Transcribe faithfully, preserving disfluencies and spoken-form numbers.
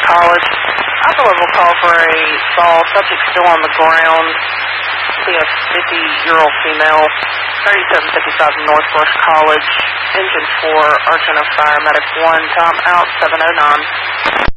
College. Upper-level call for a fall. Subject still on the ground. Be a fifty-year-old female, thirty-seven fifty-five Northwest College. Engine four, Argento Fire, Medic one, time out seven oh nine.